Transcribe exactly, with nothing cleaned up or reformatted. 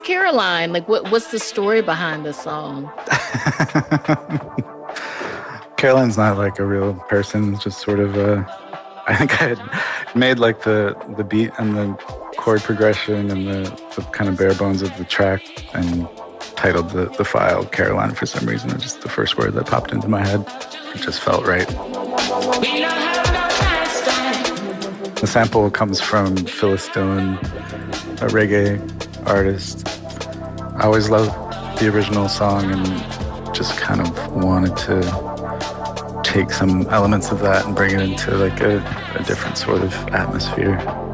Caroline, like what what's the story behind the song? Caroline's not like a real person. It's just sort of a. I think I had made like the the beat and the chord progression and the, the kind of bare bones of the track and titled the, the file Caroline for some reason. It was just the first word that popped into my head. It just felt right. The sample comes from Phyllis Dillon, a reggae artist. I always loved the original song and just kind of wanted to take some elements of that and bring it into like a, a different sort of atmosphere.